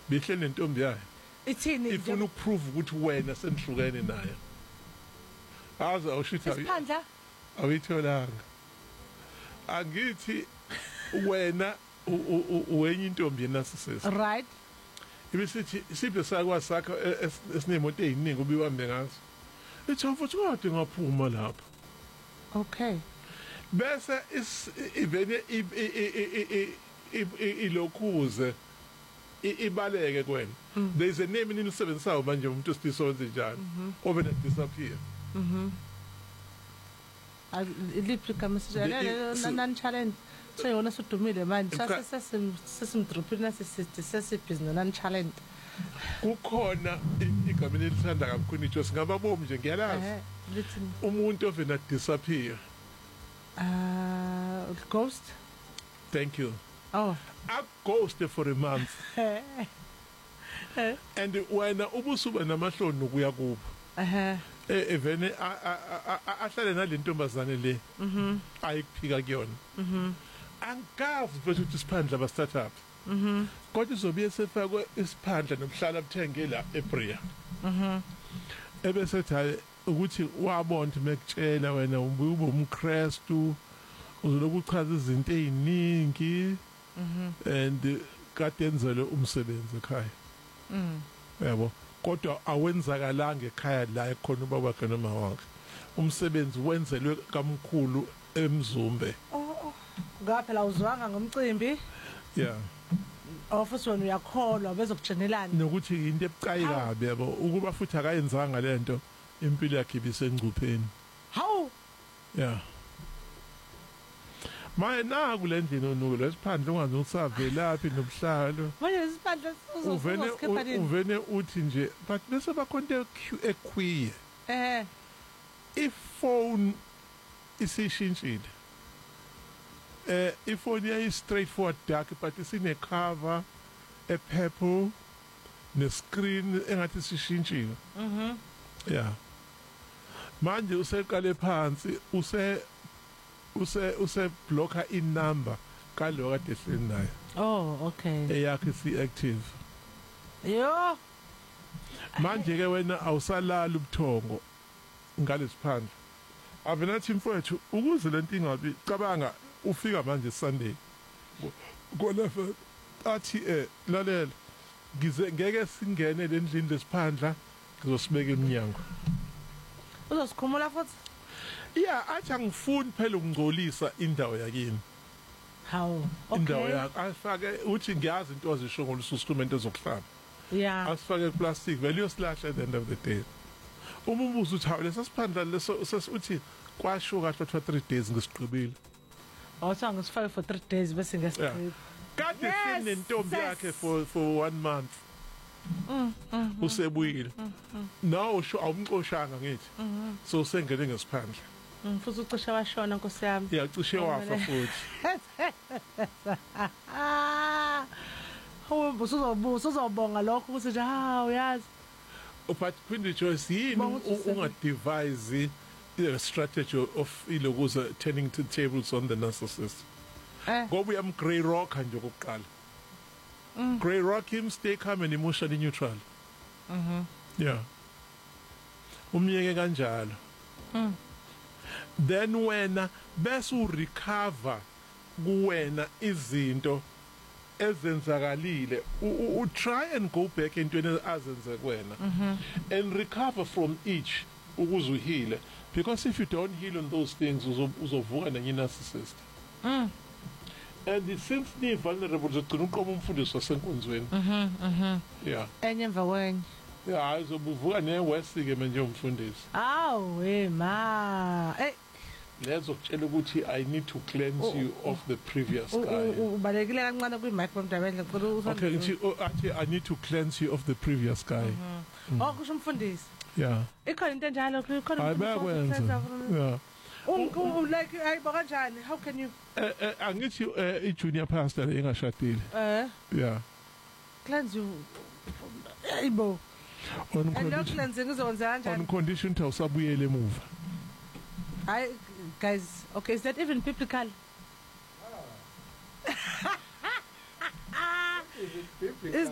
bihle nentombi yayo ithini ifuna ukuprove ukuthi wena senihlukene naye aze awushitha isiphandla awuyitholanga angithi wena wenye intombi yenarcissist right ibisithi siphe sakwazi sakho esinemoto eziningi ubiwambe ngazo ithi futhi kade ngaphuma lapha okay bese ivene ilokhuze ibaleke kwena there is a name inisebenzisayo manje umuntu osisonze njalo ovena disappear iliphi kama non challenge seyona sodumile manje sesimdropina sesibhizinisi non challenge kukhona igama elithanda kakhulu ithi singababomu nje ngiyalazi umuntu ovena disappear ghost thank you oh a ghost for a month and wena ubusuba namahloni ukuya kubo evene ahlale nalentombazane le ayikuphika kuyona angazi futhi ukuthi isiphandla basithatha kodwa izobuye sefakwe isiphandla nobuhlala buthenge la eBria ebese thaye ukuthi wabona mekutshela wena ubuye umKristu uzoloku uchaza izinto eziningi and kade enzele umsebenzi ekhaya yabo kodwa awenzakalanga ekhaya la ekhona ubaba wakhe noma wakhe umsebenzi wenzelwe kamkhulu eMzumbe ngaphela uzwanga ngomcimbi yeah office wona uyakholwa bezokujenelana nokuthi into ebucayi kabi yabo ukuba futhi akayenzanga lento impilo yakhe ibisengcupheni how yeah manje naku lendlela onuku lesiphandla ungazi ukusavelaphi nobuhlalo manje lesiphandla uvene uthi nje but bese bakhonto eqhwiye iphone isishintshile iphone yayi straightforward dark but isine cover a purple ne screen engathi sishintshile yeah manje useqale phansi use blocker in number kalo kade ehleli naye oh okay eyakhe si active yo manje ke wena awusalala ubuthongo ngalesiphandla avenathi mfowethu ukuze lento ingabi cabanga ufika manje Sunday ngolefa athi lalela ngize ngeke singene lendlini lesiphandla ngizosibeka eminyango uzosikhumula futhi yeah athi angifuni phela ukungcolisa indawo yakini how okay indawo yakho afake uthi ngiyazi into ozisho ngolusu instrument ezokuhlaba yeah asifake plastic vele uyosilahla at the end of the day umbuzo uthi hawu lesiphandla leso uthi kwasho kahle 3 days ngisiqhubile awuthanga sifake for 3 days bese ngesiqhubile kade sinentombi yakhe for 1 month usebuyile nawo usho awumxoshanga ngithi so usengene ngesiphandla futhi ucishe washona nkosi yami yacishe wafa futhi uzobonga lokho ukuthi nje uyazi but Queen Joyce yini ungadevise a strategy of ilokuza turning to tables on the narcissist ngoba uyam grey rock nje kokuqala grey rock him stay calm and emotionally neutral yeah umyeke kanjalo then wena bese urecover kuwena izinto ezenzakalile u try and go back entweni azenze kuwena and recover from each ukuze uhile because if you don't heal on those things uzovuka nenye narcissist and it seems ni vulnerable zogcina uqoma umfundisi wasenkonzweni yeah enye emva kwenye yeah azobuvuka newesike manje umfundisi we ma lezo kutshela ukuthi I need to cleanse you of the previous guy ubalekile kancane kwi mic bomdabendle ngicela okay ngithi I need to cleanse you of the previous guy kusho umfundisi yeah ikhona into enjalo ikhona ayibakwenza yeah like ayiba kanjani how can you angithi I junior pastor engashadile yeah cleanse you ayibo on condition to usabuyele emuva guys okay is that even biblical is